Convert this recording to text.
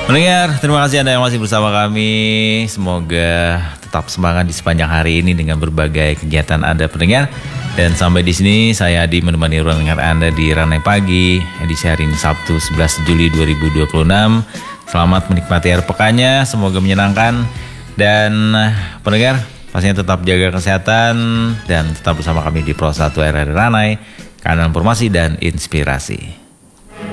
Pendengar, terima kasih Anda yang masih bersama kami. Semoga tetap semangat di sepanjang hari ini dengan berbagai kegiatan Anda pendengar. Dan sampai di sini saya Adi menemani ruang dengar Anda di Ranai Pagi edisi hari ini Sabtu 11 Juli 2026. Selamat menikmati akhir pekannya, semoga menyenangkan. Dan pendengar, pastinya tetap jaga kesehatan dan tetap bersama kami di Pro 1 RRI Ranai, kanal informasi dan inspirasi.